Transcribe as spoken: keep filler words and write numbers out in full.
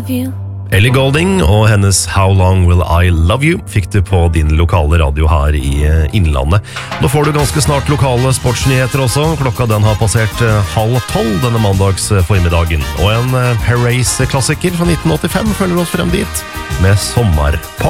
love you. Ellie Goulding og hennes How Long Will I Love You fikk du på din lokale radio her i Innlandet. Nå får du ganske snart lokale sportsnyheter også. Klokka den har passert halv tolv denne mandags formiddagen. Og en Herreys-klassiker fra nitten åttifem følger oss frem dit med Sommerpop.